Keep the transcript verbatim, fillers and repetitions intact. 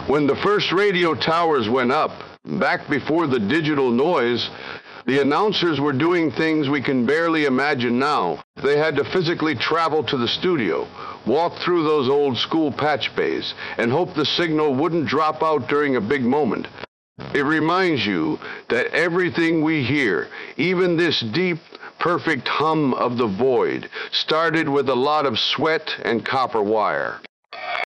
When the first radio towers went up, back before the digital noise, the announcers were doing things we can barely imagine now. They had to physically travel to the studio, walk through those old school patch bays, and hope the signal wouldn't drop out during a big moment. It reminds you that everything we hear, even this deep, perfect hum of the void, started with a lot of sweat and copper wire.